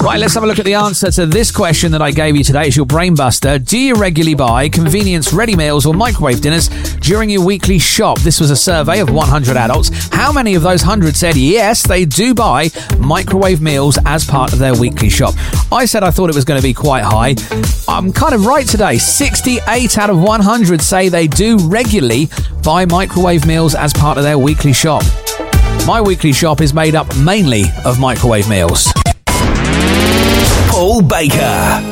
Right, let's have a look at the answer to this question that I gave you today. It's your brain buster. Do you regularly buy convenience ready meals or microwave dinners during your weekly shop? This was a survey of 100 adults. How many of those 100 said yes, they do buy microwave meals as part of their weekly shop? I said I thought it was going to be quite high. I'm kind of right today. 68 out of 100 say they do regularly buy microwave meals as part of their weekly shop. My weekly shop is made up mainly of microwave meals. Paul Baker.